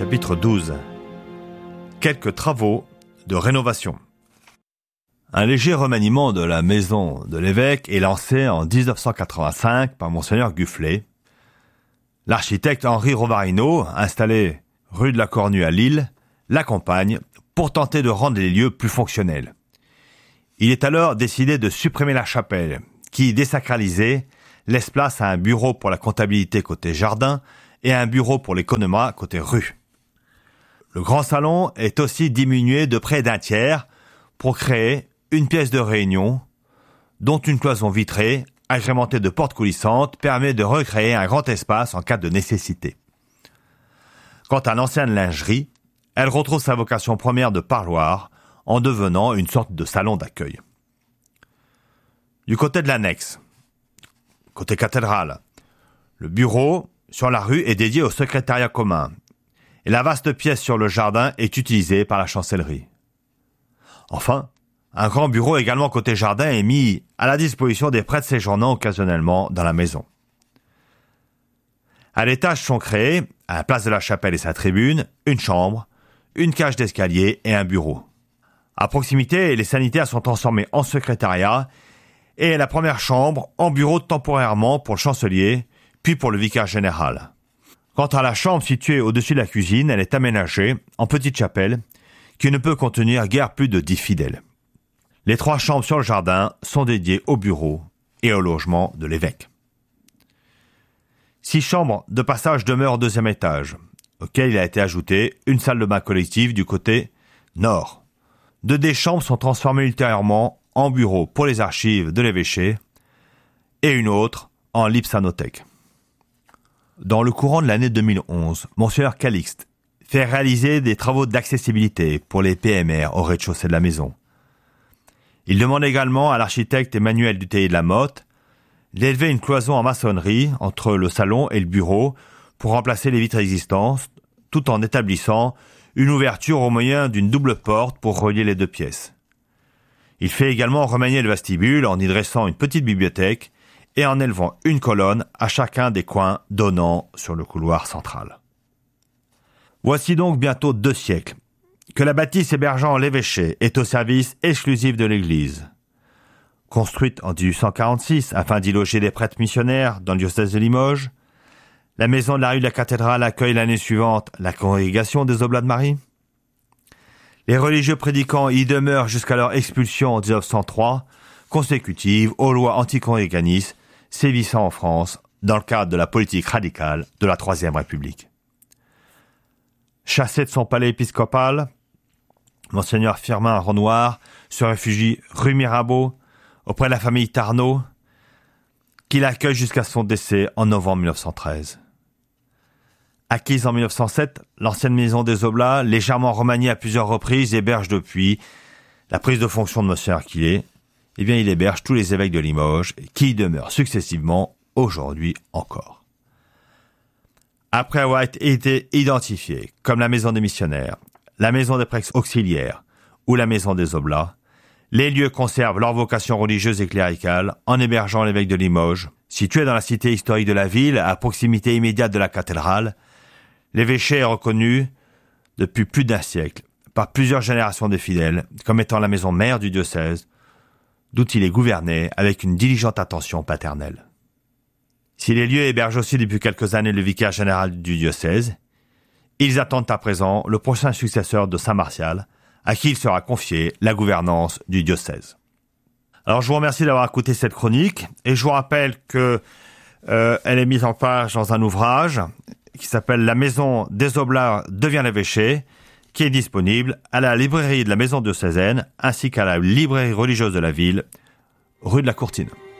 chapitre 12. Quelques travaux de rénovation. Un léger remaniement de la maison de l'évêque est lancé en 1985 par Monseigneur Gufflet. L'architecte Henri Rovarino, installé rue de la Cornue à Lille, l'accompagne pour tenter de rendre les lieux plus fonctionnels. Il est alors décidé de supprimer la chapelle, qui, désacralisée, laisse place à un bureau pour la comptabilité côté jardin et à un bureau pour l'économat côté rue. Le grand salon est aussi diminué de près d'un tiers pour créer une pièce de réunion dont une cloison vitrée agrémentée de portes coulissantes permet de recréer un grand espace en cas de nécessité. Quant à l'ancienne lingerie, elle retrouve sa vocation première de parloir en devenant une sorte de salon d'accueil. Du côté de l'annexe, côté cathédrale, le bureau sur la rue est dédié au secrétariat commun et la vaste pièce sur le jardin est utilisée par la chancellerie. Enfin, un grand bureau également côté jardin est mis à la disposition des prêtres séjournant occasionnellement dans la maison. À l'étage sont créés, à la place de la chapelle et sa tribune, une chambre, une cage d'escalier et un bureau. À proximité, les sanitaires sont transformés en secrétariat et la première chambre en bureau temporairement pour le chancelier, puis pour le vicaire général. Quant à la chambre située au-dessus de la cuisine, elle est aménagée en petite chapelle qui ne peut contenir guère plus de 10 fidèles. Les 3 chambres sur le jardin sont dédiées au bureau et au logement de l'évêque. 6 chambres de passage demeurent au 2e étage, auquel il a été ajouté une salle de bain collective du côté nord. 2 des chambres sont transformées ultérieurement en bureau pour les archives de l'évêché et une autre en lipsanothèque. Dans le courant de l'année 2011, Monseigneur Calixte fait réaliser des travaux d'accessibilité pour les PMR au rez-de-chaussée de la maison. Il demande également à l'architecte Emmanuel Dutheillet de la Motte d'élever une cloison en maçonnerie entre le salon et le bureau pour remplacer les vitres existantes, tout en établissant une ouverture au moyen d'une double porte pour relier les 2 pièces. Il fait également remanier le vestibule en y dressant une petite bibliothèque et en élevant une colonne à chacun des coins donnant sur le couloir central. Voici donc bientôt 2 siècles que la bâtisse hébergeant l'évêché est au service exclusif de l'Église. Construite en 1846 afin d'y loger des prêtres missionnaires dans le diocèse de Limoges, la maison de la rue de la Cathédrale accueille l'année suivante la congrégation des Oblats de Marie. Les religieux prédicants y demeurent jusqu'à leur expulsion en 1903, consécutive aux lois anticongréganistes sévissant en France dans le cadre de la politique radicale de la Troisième République. Chassé de son palais épiscopal, Monseigneur Firmin Renoir se réfugie rue Mirabeau auprès de la famille Tarnot, qui l'accueille jusqu'à son décès en novembre 1913. Acquise en 1907, l'ancienne maison des Oblats, légèrement remaniée à plusieurs reprises, héberge depuis la prise de fonction de Monseigneur Quillet. Il héberge tous les évêques de Limoges, qui y demeurent successivement, aujourd'hui encore. Après avoir été identifiés comme la maison des missionnaires, la maison des prêtres auxiliaires ou la maison des Oblats, les lieux conservent leur vocation religieuse et cléricale en hébergeant l'évêque de Limoges. Situé dans la cité historique de la ville, à proximité immédiate de la cathédrale, l'évêché est reconnu depuis plus d'1 siècle par plusieurs générations de fidèles comme étant la maison mère du diocèse, d'où il est gouverné avec une diligente attention paternelle. Si les lieux hébergent aussi depuis quelques années le vicaire général du diocèse, ils attendent à présent le prochain successeur de Saint Martial, à qui il sera confié la gouvernance du diocèse. Alors je vous remercie d'avoir écouté cette chronique, et je vous rappelle que elle est mise en page dans un ouvrage qui s'appelle « La maison des Oblats devient l'évêché », qui est disponible à la librairie de la maison diocésaine ainsi qu'à la librairie religieuse de la ville, rue de la Courtine.